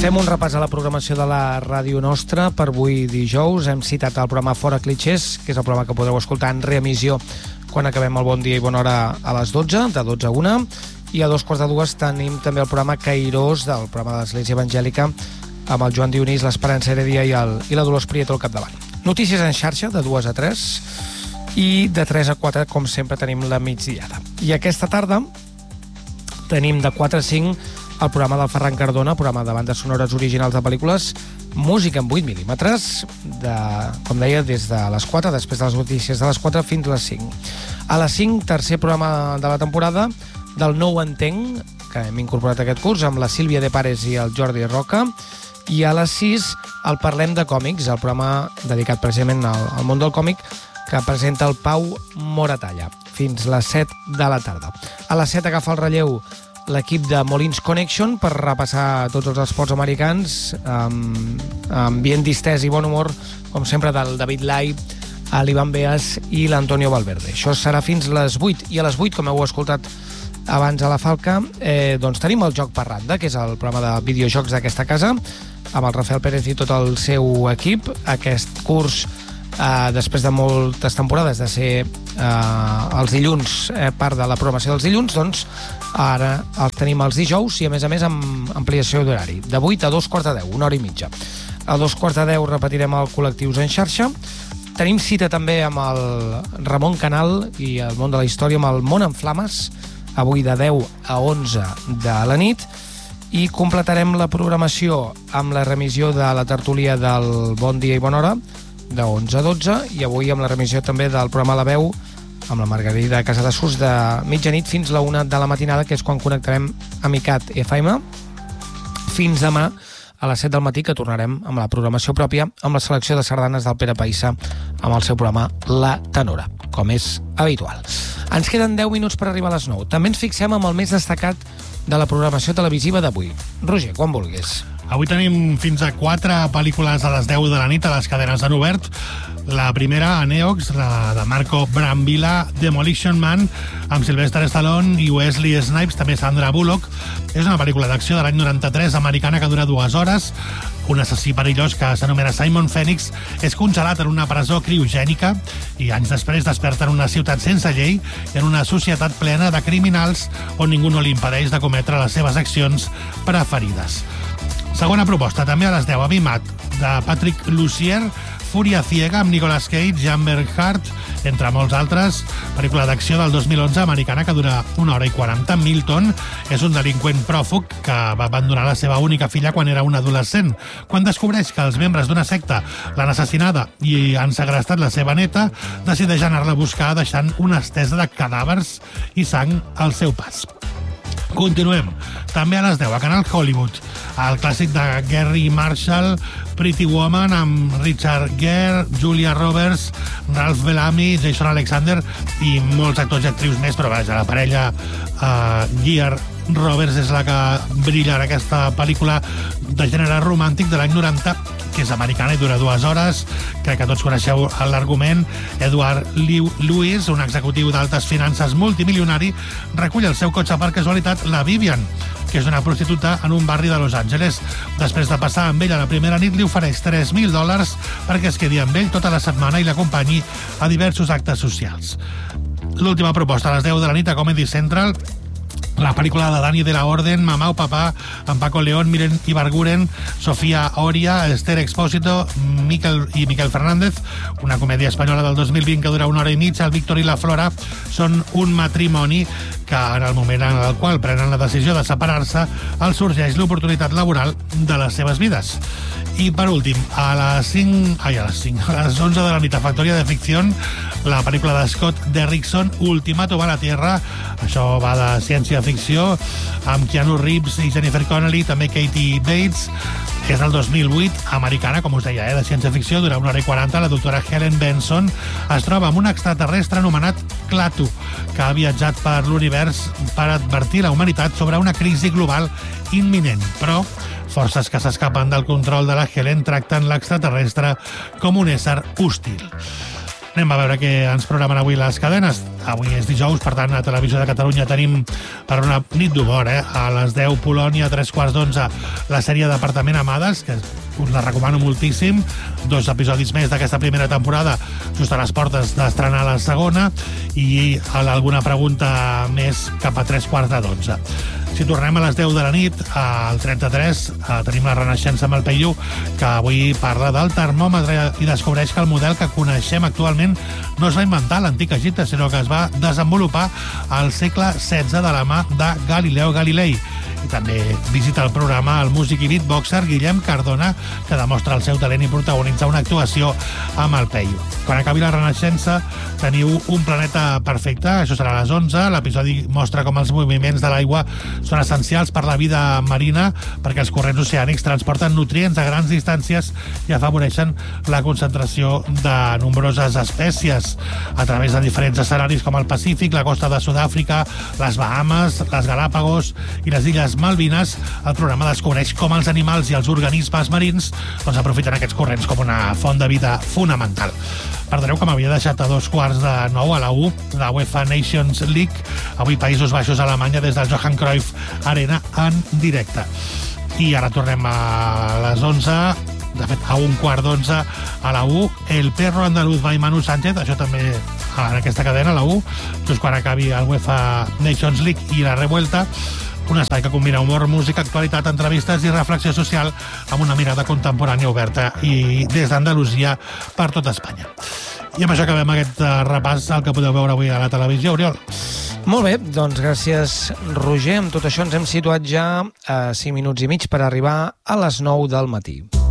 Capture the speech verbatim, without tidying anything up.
Fem un repàs a la programació de la ràdio nostra per avui dijous. Hem citat el programa Fora Clitxers, que és el programa que podreu escoltar en reemissió quan acabem el Bon Dia i Bona Hora a les dotze, de dotze a una. I a dos quarts de dues tenim també el programa Cairós, del programa de l'Església Evangèlica, amb el Joan Dionís, l'Esperança Heredia i, el, i la Dolors Prieto al capdavant. Notícies en xarxa, de dues a tres, i de tres a quatre, com sempre, tenim la migdiada. I aquesta tarda tenim de quatre a cinc el programa del Ferran Cardona, programa de bandes sonores originals de pel·lícules, música en vuit mil·límetres, de, com deia, des de les quatre, després de les notícies de les quatre fins a les cinc. A les cinc, tercer programa de la temporada, del Nou Entenc, que hem incorporat aquest curs, amb la Sílvia de Pares i el Jordi Roca, i a les sis, el Parlem de Còmics, el programa dedicat precisament al, al món del còmic, que presenta el Pau Moratalla, fins les set de la tarda. A les set agafa el relleu l'equip de Molins Connection per repassar tots els esports americans amb ambient distès i bon humor, com sempre, del David Lai, l'Ivan Beas i l'Antonio Valverde. Això serà fins les vuit, i a les vuit, com heu escoltat abans a la Falca, eh, doncs tenim el Joc per Randa, que és el programa de videojocs d'aquesta casa, amb el Rafael Pérez i tot el seu equip. Aquest curs, eh, després de moltes temporades de ser eh, els dilluns, eh, part de la programació dels dilluns, doncs ara el tenim els dijous i, a més a més, amb ampliació d'horari, de vuit a dos quarts de deu, una hora i mitja. A dos quarts de deu repetirem el Col·lectius en xarxa. Tenim cita també amb el Ramon Canal i el món de la història, amb el Món en Flames, avui de deu a onze de la nit, i completarem la programació amb la remissió de la tertúlia del Bon Dia i Bona Hora, de onze a dotze, i avui amb la remissió també del programa La Veu, amb la Margarida Casadesús, de mitjanit fins la una de la matinada, que és quan connectarem amb I C A T F M, fins demà a les set del matí, que tornarem amb la programació pròpia, amb la selecció de sardanes del Pere Paissa, amb el seu programa La Tenora, com és habitual. Ens queden deu minuts per arribar a les nou. També ens fixem amb el més destacat de la programació televisiva d'avui. Roger, quan vulguis. Avui tenim fins a quatre pel·lícules a les deu de la nit a les cadenes en obert. La primera, Aneox, la de Marco Brambilla, Demolition Man, amb Sylvester Stallone i Wesley Snipes, també Sandra Bullock. És una pel·lícula d'acció de l'any noranta-tres, americana, que dura dues hores. Un assassí perillós que s'anomena Simon Phoenix és congelat en una presó criogènica i anys després desperta en una ciutat sense llei i en una societat plena de criminals on ningú no li impedeix de cometre les seves accions preferides. Segona proposta, també a les deu, Avimat, de Patrick Lussier, Fúria ciega, amb Nicolas Cage i Amber Heard, entre molts altres. Pel·lícula d'acció del dos mil onze, americana, que dura una hora i quaranta. Milton és un delinqüent pròfug que va abandonar la seva única filla quan era un adolescent. Quan descobreix que els membres d'una secta l'han assassinada i han segrestat la seva neta, decideix anar-la a buscar deixant una estesa de cadàvers i sang al seu pas. Continuem. També a les deu, a Canal Hollywood, el clàssic de Gary Marshall, Pretty Woman, amb Richard Gere, Julia Roberts, Ralph Bellamy, Jason Alexander i molts actors i actrius més, però vaja, la parella uh, Gere Roberts és la que brilla en aquesta pel·lícula de gènere romàntic de l'any noranta, que és americana i dura dues hores. Crec que tots coneixeu l'argument. Edward Lewis, un executiu d'altes finances multimilionari, recull el seu cotxe per casualitat la Vivian, que és una prostituta en un barri de Los Angeles. Després de passar amb ella la primera nit, li ofereix tres mil dòlars perquè es quedi amb ell tota la setmana i l'acompanyi a diversos actes socials. L'última proposta a les deu de la nit a Comedy Central, la pel·lícula de Dani de la Orden, Mamà o Papà, amb Paco León, Miren Ibarguren, Sofía Oria, Esther Expósito Miquel i Miquel Fernández, una comèdia espanyola del dos mil vint que dura una hora i mitja. El Víctor i la Flora són un matrimoni que, en el moment en el qual prenen la decisió de separar-se, els sorgeix l'oportunitat laboral de les seves vides. I, per últim, a les cinc... Ai, a les cinc... A les onze de la nit, a Factoria de Ficción, la pel·lícula de Scott Derrickson, Ultimátum a la Tierra. Això va de ciència-ficció, amb Keanu Reeves i Jennifer Connelly, també Katie Bates. És del dos mil vuit, americana, com us deia, eh, de ciència-ficció, dura una hora i quaranta. La doctora Helen Benson es troba amb un extraterrestre anomenat Klaatu, que ha viatjat per l'univers per advertir la humanitat sobre una crisi global imminent. Però forces que s'escapen del control de la Helen tracten l'extraterrestre com un ésser hostil. Anem a veure què ens programen avui les cadenes. Avui és dijous, per tant, a Televisió de Catalunya tenim per una nit d'humor, eh? A les deu Polònia, a tres quarts d'onze, la sèrie d'Apartament Amades, que us la recomano moltíssim. Dos episodis més d'aquesta primera temporada, just a les portes d'estrenar la segona, i alguna pregunta més cap a tres quarts de dotze. Si tornem a les deu de la nit, al trenta-tres, tenim la Renaixença amb el Peyu, que avui parla del termòmetre i descobreix que el model que coneixem actualment no es va inventar a l'antic Egipte, sinó que es va desenvolupar al segle setze de la mà de Galileo Galilei. I també visita el programa el músic i beatboxer Guillem Cardona, que demostra el seu talent i protagonitza una actuació amb el Peyu. Quan acabi la Renaixença teniu Un planeta perfecte, això serà a les onze. L'episodi mostra com els moviments de l'aigua són essencials per la vida marina, perquè els corrents oceànics transporten nutrients a grans distàncies i afavoreixen la concentració de nombroses espècies a través de diferents escenaris com el Pacífic, la costa de Sud-àfrica, les Bahames, les Galàpagos i les Illes Malvines. El programa descobreix com els animals i els organismes marins doncs, aprofiten aquests corrents com una font de vida fonamental. Perdoneu que m'havia deixat a dos quarts de nou a la U, la UEFA Nations League, avui Països Baixos a Alemanya des del Johan Cruyff Arena en directe. I ara tornem a les onze, de fet a un quart d'onze a la U, El perro andaluz by Manu Sánchez, això també en aquesta cadena, la U, just quan acabi el UEFA Nations League i la Revuelta, un espai que combina humor, música, actualitat, entrevistes i reflexió social amb una mirada contemporània oberta i des d'Andalusia per tot Espanya. I amb això acabem aquest repàs al que podeu veure avui a la televisió, Oriol. Molt bé, doncs gràcies, Roger. Amb tot això ens hem situat ja a cinc minuts i mig per arribar a les nou del matí.